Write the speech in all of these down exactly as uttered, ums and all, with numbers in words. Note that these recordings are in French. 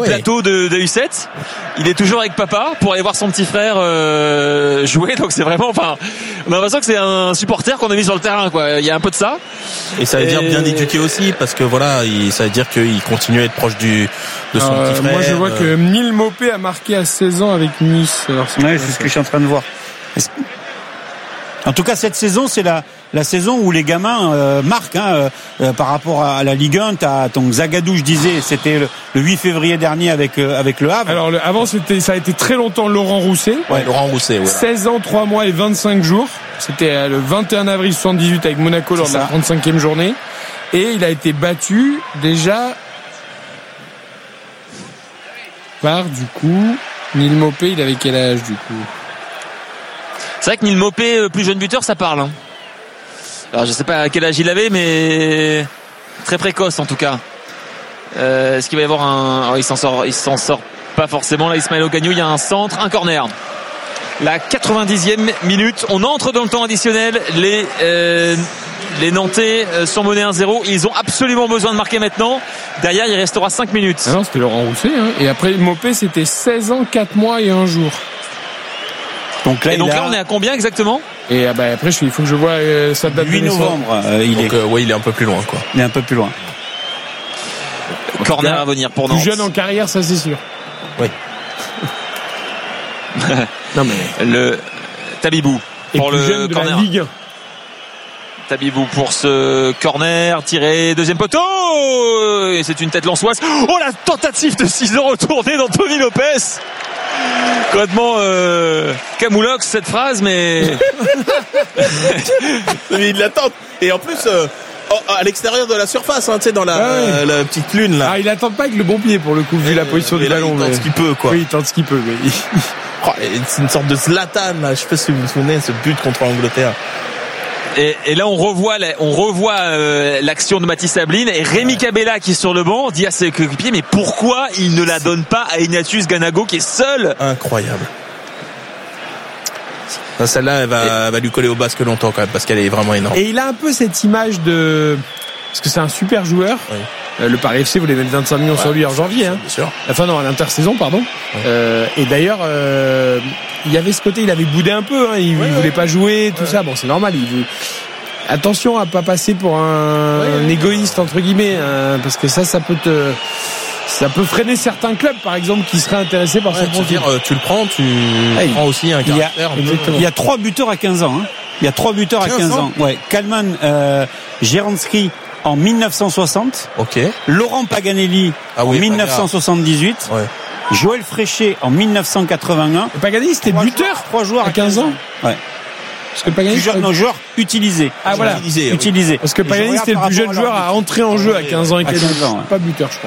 ouais. plateaux de, de U sept. Il est toujours avec papa pour aller voir son petit frère euh, jouer. Donc c'est vraiment, enfin, on a l'impression que c'est un supporter qu'on a mis sur le terrain, quoi. Il y a un peu de ça. Et ça veut et... dire bien éduqué aussi, parce que voilà, il, ça veut dire qu'il continue à être proche du de son euh, petit frère. Moi, je vois que Neil Maupay a marqué à seize ans avec Nice. Alors, c'est ouais, c'est ce que je suis en train de voir. En tout cas, cette saison, c'est la, la saison où les gamins euh, marquent hein, euh, par rapport à la Ligue un. T'as ton Zagadou, je disais, c'était le, le huit février dernier avec euh, avec le Havre. Alors le, avant, c'était ça a été très longtemps Laurent Rousset. Ouais, Laurent Rousset. Ouais. seize ans, trois mois et vingt-cinq jours. C'était euh, le vingt et un avril soixante-dix-huit avec Monaco lors de la trente-cinquième journée. Et il a été battu déjà par du coup Neil Maupay. Il avait quel âge du coup? C'est vrai que Neil Maupay, plus jeune buteur, ça parle. Hein. Alors je sais pas à quel âge il avait, mais très précoce en tout cas. Euh, est-ce qu'il va y avoir un... Oh, il s'en sort, il s'en sort pas forcément. Là, Ismaël Ogagnou, il y a un centre, un corner. La quatre-vingt-dixième minute, on entre dans le temps additionnel. Les euh, les Nantais sont menés un zéro. Ils ont absolument besoin de marquer maintenant. Derrière, il restera cinq minutes. Ah non, c'était Laurent Rousset. Hein. Et après, Maupay, c'était seize ans, quatre mois et un jour. Donc là, et donc a... là, on est à combien exactement? Et ah bah après, il faut que je vois euh, sa date de huit novembre. Euh, il donc, est. Euh, ouais, il est un peu plus loin, quoi. Il est un peu plus loin. Corner à venir pour Nantes. Plus jeune en carrière, ça c'est sûr. Oui. non mais le Tabibou pour et plus le jeune de corner. La Ligue. Tabibou pour ce corner tiré, deuxième poteau, et c'est une tête lançoise. Oh, la tentative de ciseaux retournée d'Anthony Lopez. Complètement euh, camoulox cette phrase, mais mais il l'attend. Et en plus euh, à l'extérieur de la surface, hein, tu sais, dans la, ah ouais. la petite lune là. Ah, il attend pas avec le bon pied pour le coup, vu la position du ballon. Il tente mais... ce qu'il peut, quoi. Oui, il tente ce qu'il peut. Mais... oh, c'est une sorte de Zlatan là. Je sais pas si vous vous souvenez ce but contre l'Angleterre. Et, et là on revoit on revoit euh, l'action de Mathis Sabline et Rémi Cabella qui est sur le banc dit à ses coéquipiers mais pourquoi il ne la donne pas à Ignatius Ganago qui est seul. Incroyable. Celle-là elle va, et... elle va lui coller au basque longtemps quand même parce qu'elle est vraiment énorme. Et il a un peu cette image de parce que c'est un super joueur. Oui. Euh, le Paris F C voulait mettre vingt-cinq millions ouais, sur lui en janvier. Hein. Bien sûr. Enfin non, à l'intersaison, pardon. Ouais. Euh, et d'ailleurs, euh, il y avait ce côté, il avait boudé un peu. Hein. Il, ouais, il voulait ouais. pas jouer, tout ouais. ça. Bon, c'est normal. Il veut... Attention à pas passer pour un, ouais, un égoïste entre guillemets, hein, parce que ça, ça peut te, ça peut freiner certains clubs, par exemple, qui seraient intéressés par ouais, ce profil. Euh, tu le prends, tu hey, prends aussi un caractère. Il y a, il y a trois buteurs à quinze ans. Hein. Il y a trois buteurs à quinze ans. Ouais, Kalman, euh, Geranski en mille neuf cent soixante. Ok. Laurent Paganelli ah oui, en mille neuf cent soixante-dix-huit. Ouais. Joël Fréchet en mille neuf cent quatre-vingt-un. Et Paganelli, c'était trois buteur. Joueurs, trois joueurs à quinze ans. Ouais. Parce que Paganelli, plus jeune, non, joueur utilisé. Ah voilà, utilisé. Oui. utilisé. Parce que Paganelli, c'était le plus jeune joueur à entrer en jeu à quinze ans et quelques. Ouais. Pas buteur, je crois.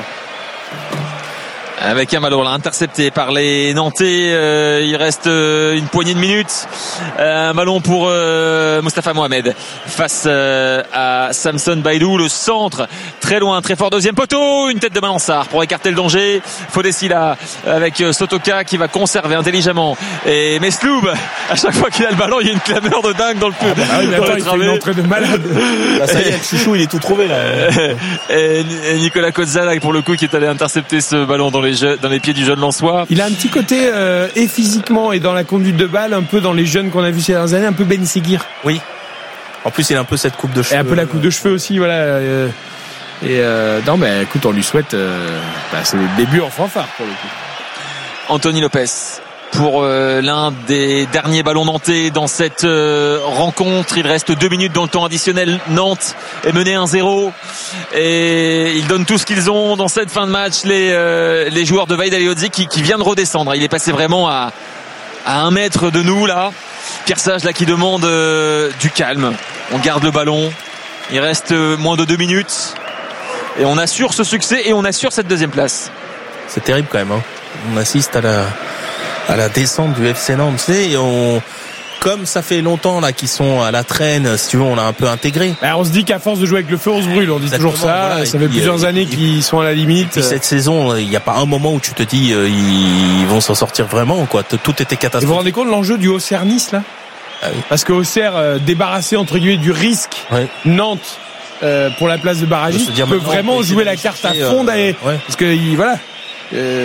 Avec un ballon là, intercepté par les Nantais, euh, il reste euh, une poignée de minutes. Euh, un ballon pour euh, Mostafa Mohamed face euh, à Samson Baïdou, le centre très loin, très fort, deuxième poteau, une tête de Malansar pour écarter le danger. Fodessi là avec euh, Sotoka qui va conserver intelligemment et Mesloub, à chaque fois qu'il a le ballon, il y a une clameur de dingue dans le peu. Ah bah, ah oui, attends, il fait une entrée de malade. Là, ça y est, le chouchou, il est tout trouvé là. Et, et Nicolas Kozza là, pour le coup qui est allé intercepter ce ballon dans les dans les pieds du jeune Lensois. Il a un petit côté euh, et physiquement et dans la conduite de balle un peu dans les jeunes qu'on a vu ces dernières années, un peu Ben Seguir. Oui. En plus il a un peu cette coupe de cheveux. Et un peu la coupe de cheveux aussi, voilà. Euh, et euh, non mais écoute, on lui souhaite euh, bah, c'est le début en fanfare pour le coup. Anthony Lopez pour euh, l'un des derniers ballons nantais dans cette euh, rencontre. Il reste deux minutes dans le temps additionnel. Nantes est mené un zéro et ils donnent tout ce qu'ils ont dans cette fin de match. Les, euh, les joueurs de Vaïd Aliodzi qui, qui vient de redescendre. Il est passé vraiment à, à un mètre de nous là. Pierre Sage là qui demande euh, du calme. On garde le ballon. Il reste euh, moins de deux minutes et on assure ce succès et on assure cette deuxième place. C'est terrible quand même. Hein. On assiste à la à la descente du F C Nantes, tu sais, et on, comme ça fait longtemps là qu'ils sont à la traîne, si tu veux, on l'a un peu intégré. Bah, on se dit qu'à force de jouer avec le feu, on se brûle. On dit Exactement, toujours ça. voilà, ça fait plusieurs puis, années et, qu'ils sont à la limite. Et cette saison, il n'y a pas un moment où tu te dis euh, ils vont s'en sortir vraiment, quoi. Tout était catastrophique. Vous vous rendez compte de l'enjeu du Auxerre Nice là? Ah oui. Parce que Auxerre, euh, débarrassé entre guillemets du risque, ouais. Nantes euh, pour la place de barragiste, peut vraiment jouer la carte à fond, euh, ouais. Parce que il, voilà. Euh,